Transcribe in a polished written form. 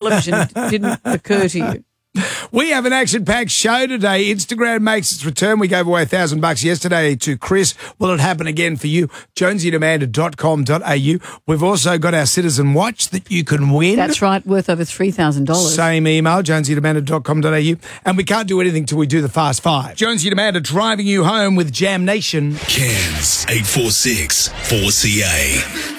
television didn't occur to you. We have an action-packed show today. Instagram makes its return. We gave away $1,000 yesterday to Chris. Will it happen again for you? jonesyandamanda.com.au. We've also got our Citizen Watch that you can win. That's right, worth over $3,000. Same email, jonesyandamanda.com.au. And we can't do anything till we do the Fast Five. Jonesy and Amanda driving you home with Jam Nation. Cairns 846 4CA.